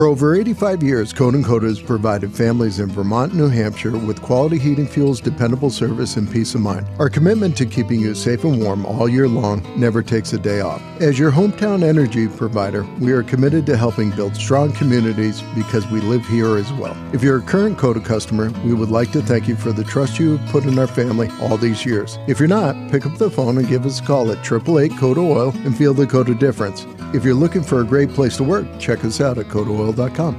For over 85 years, Code & Coda has provided families in Vermont and New Hampshire with quality heating fuels, dependable service, and peace of mind. Our commitment to keeping you safe and warm all year long never takes a day off. As your hometown energy provider, we are committed to helping build strong communities because we live here as well. If you're a current Coda customer, we would like to thank you for the trust you have put in our family all these years. If you're not, pick up the phone and give us a call at 888-CODA-OIL and feel the Coda difference. If you're looking for a great place to work, check us out at CODAOIL.com.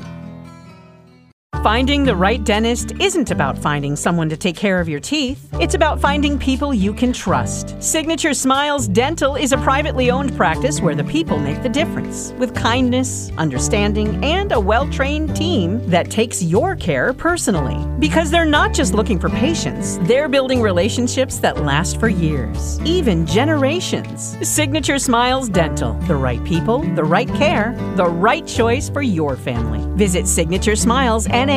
Finding the right dentist isn't about finding someone to take care of your teeth. It's about finding people you can trust. Signature Smiles Dental is a privately owned practice where the people make the difference, with kindness, understanding, and a well-trained team that takes your care personally. Because they're not just looking for patients, they're building relationships that last for years, even generations. Signature Smiles Dental. The right people, the right care, the right choice for your family. Visit SignatureSmilesNH.com.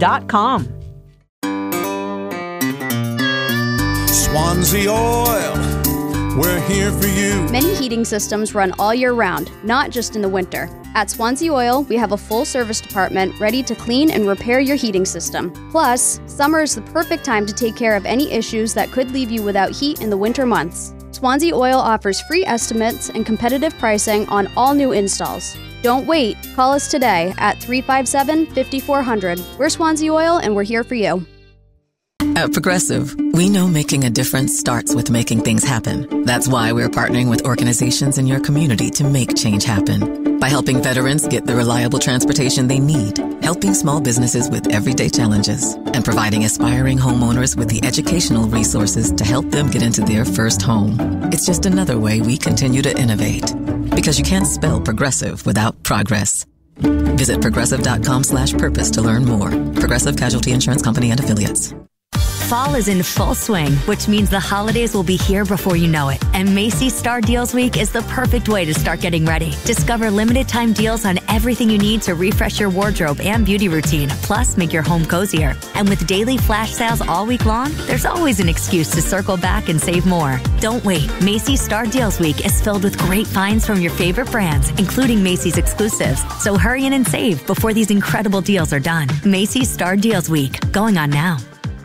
Swansea Oil, we're here for you. Many heating systems run all year round, not just in the winter. At Swansea Oil, we have a full service department ready to clean and repair your heating system. Plus, summer is the perfect time to take care of any issues that could leave you without heat in the winter months. Swansea Oil offers free estimates and competitive pricing on all new installs. Don't wait. Call us today at 357-5400. We're Swansea Oil, and we're here for you. At Progressive, we know making a difference starts with making things happen. That's why we're partnering with organizations in your community to make change happen. By helping veterans get the reliable transportation they need, helping small businesses with everyday challenges, and providing aspiring homeowners with the educational resources to help them get into their first home. It's just another way we continue to innovate. Because you can't spell progressive without progress. Visit progressive.com/purpose to learn more. Progressive Casualty Insurance Company and Affiliates. Fall is in full swing, which means the holidays will be here before you know it. And Macy's Star Deals Week is the perfect way to start getting ready. Discover limited time deals on everything you need to refresh your wardrobe and beauty routine, plus make your home cozier. And with daily flash sales all week long, there's always an excuse to circle back and save more. Don't wait. Macy's Star Deals Week is filled with great finds from your favorite brands, including Macy's exclusives. So hurry in and save before these incredible deals are done. Macy's Star Deals Week, going on now.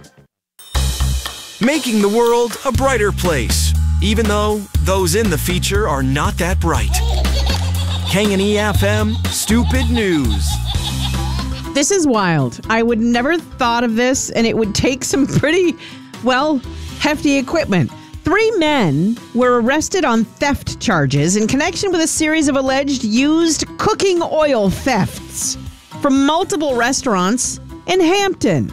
Making the world a brighter place, even though those in the feature are not that bright. K&E FM Stupid News. This is wild. I would never thought of this, and it would take some pretty, hefty equipment. 3 men were arrested on theft charges in connection with a series of alleged used cooking oil thefts from multiple restaurants in Hampton.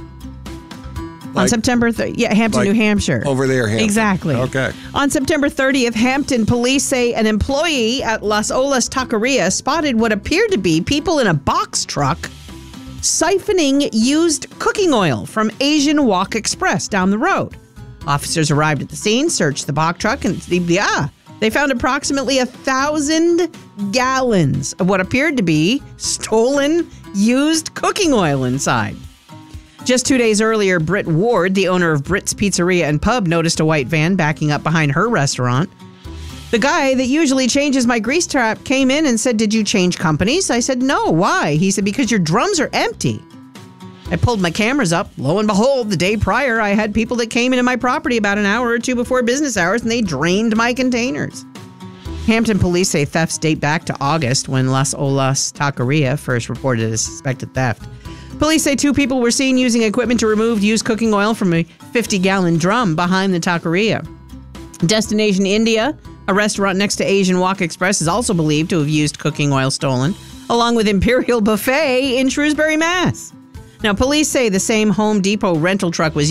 On September 30th, Hampton, New Hampshire. Over there, Hampton. Exactly. Okay. On September 30th, Hampton police say an employee at Las Olas Taqueria spotted what appeared to be people in a box truck siphoning used cooking oil from Asian Wok Express down the road. Officers arrived at the scene, searched the box truck, and they found approximately 1,000 gallons of what appeared to be stolen used cooking oil inside. Just 2 days earlier, Britt Ward, the owner of Britt's Pizzeria and Pub, noticed a white van backing up behind her restaurant. The guy that usually changes my grease trap came in and said, "Did you change companies?" I said, "No, why?" He said, "Because your drums are empty." I pulled my cameras up. Lo and behold, the day prior, I had people that came into my property about an hour or two before business hours, and they drained my containers. Hampton police say thefts date back to August, when Las Olas Taqueria first reported a suspected theft. Police say 2 people were seen using equipment to remove used cooking oil from a 50-gallon drum behind the taqueria. Destination India, a restaurant next to Asian Wok Express, is also believed to have used cooking oil stolen, along with Imperial Buffet in Shrewsbury, Mass. Now, police say the same Home Depot rental truck was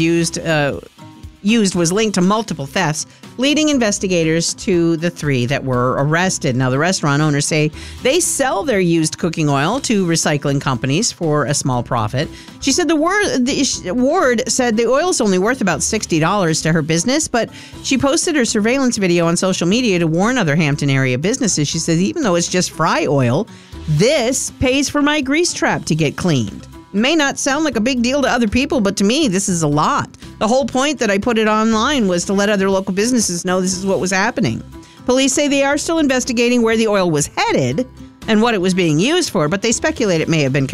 was linked to multiple thefts, leading investigators to the 3 that were arrested. Now, the restaurant owners say they sell their used cooking oil to recycling companies for a small profit. She said Ward said the oil's only worth about $60 to her business, but she posted her surveillance video on social media to warn other Hampton area businesses. She says, even though it's just fry oil, this pays for my grease trap to get cleaned. May not sound like a big deal to other people, but to me, this is a lot. The whole point that I put it online was to let other local businesses know this is what was happening. Police say they are still investigating where the oil was headed and what it was being used for, but they speculate it may have been